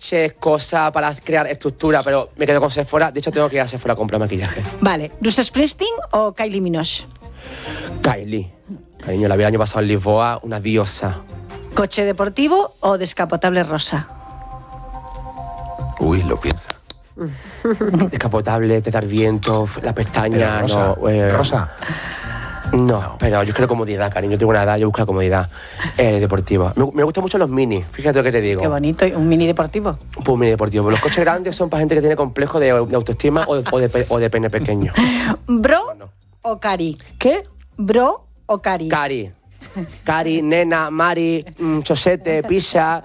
parches, cosas para crear estructura, pero me quedo con Sephora. De hecho, tengo que ir a Sephora a comprar maquillaje. Vale, ¿Bruce Springsteen o Kylie Minogue? Kylie. Cariño, la vi el año pasado en Lisboa, una diosa. ¿Coche deportivo o descapotable rosa? Uy, lo piensa. Descapotable, te dar viento, la pestaña, rosa, no. Rosa. No, pero yo quiero comodidad, cariño. Yo tengo una edad, yo busco la comodidad deportiva. Me gustan mucho los mini, fíjate lo que te digo. Qué bonito, un mini deportivo. Pues un mini deportivo. Los coches grandes son para gente que tiene complejo de autoestima o de pene pequeño. ¿Bro o Cari? ¿Qué? ¿Bro o Cari? Cari, nena, Mari, chosete, pizza,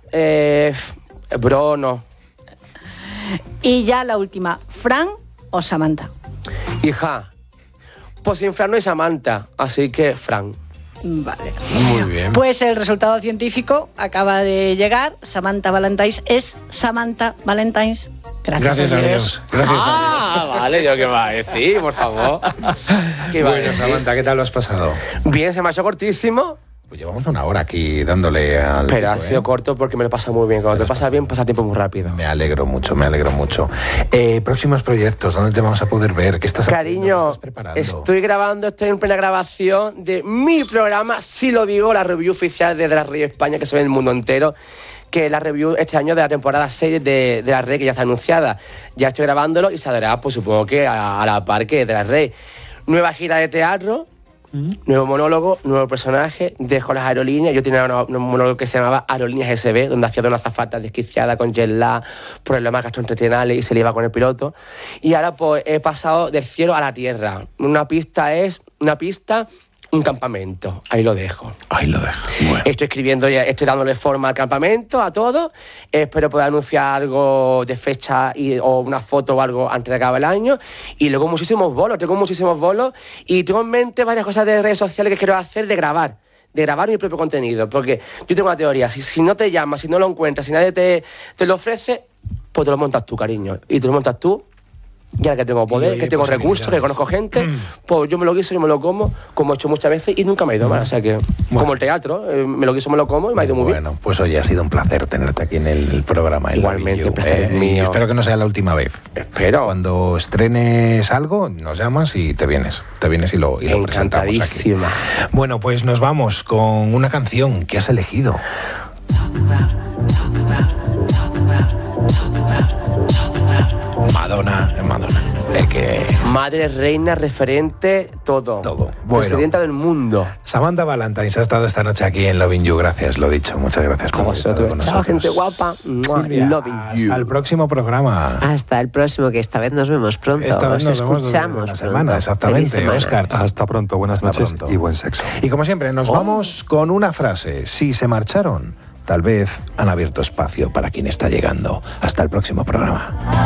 bro, no. Y ya la última, ¿Fran o Samantha? Hija, pues sin Fran no hay Samantha, así que Fran. Vale. Muy bien. Pues el resultado científico acaba de llegar. Samantha Valentines es Samantha Valentines. Gracias a Dios. Gracias a Dios. Vale, yo qué va a decir, por favor. Bueno, Samantha, ¿qué tal lo has pasado? Bien, se me ha hecho cortísimo. Pues llevamos una hora aquí dándole al... Pero ha sido corto porque me lo pasa muy bien. Cuando te pasa bien, pasa el tiempo muy rápido. Me alegro mucho, me alegro mucho. Próximos proyectos, ¿dónde te vamos a poder ver? ¿Qué estás haciendo? Cariño, ¿Qué estás preparando? estoy en plena grabación de mi programa, sí lo digo, la review oficial de Drag Race España, que se ve en el mundo entero, que es la review este año de la temporada 6 de Drag Race, que ya está anunciada. Ya estoy grabándolo y saldrá, pues supongo que a la par que Drag Race. Nueva gira de teatro, nuevo monólogo, nuevo personaje, dejo las aerolíneas. Yo tenía un monólogo que se llamaba Aerolíneas SB, donde hacía de una azafata desquiciada con jet lag, problemas gastrointestinales y se le iba con el piloto. Y ahora pues he pasado del cielo a la tierra. Una pista, un campamento. Ahí lo dejo. Bueno. Estoy escribiendo, estoy dándole forma al campamento, a todo. Espero poder anunciar algo de fecha o una foto o algo antes de acabar el año. Y luego tengo muchísimos bolos y tengo en mente varias cosas de redes sociales que quiero hacer de grabar mi propio contenido. Porque yo tengo una teoría, si no te llamas, si no lo encuentras, si nadie te lo ofrece, pues te lo montas tú, cariño. Y te lo montas tú. Ya que tengo poder, que tengo recursos, que conozco gente, pues yo me lo guiso, yo me lo como he hecho muchas veces y nunca me ha ido mal. O sea que, como el teatro, me lo guiso, me lo como y me ha ido muy bien. Bueno, pues oye, ha sido un placer tenerte aquí en el programa. Igualmente, el placer es mío. Espero que no sea la última vez. Espero. Cuando estrenes algo, nos llamas y te vienes y lo presentamos aquí. Bueno, pues nos vamos con una canción que has elegido. Madonna. Madre, reina, referente, todo. Bueno. Presidenta del mundo. Samantha Valentines ha estado esta noche aquí en Loving You. Gracias, lo dicho. Muchas gracias por estar con nosotros. Chao, gente guapa. Silvia, Loving You. hasta el próximo programa. Hasta el próximo, que esta vez nos vemos pronto. Esta vez nos escuchamos la semana, pronto. exactamente, Óscar. Hasta pronto, buenas noches y buen sexo. Y como siempre, nos vamos con una frase. Si se marcharon, tal vez han abierto espacio para quien está llegando. Hasta el próximo programa.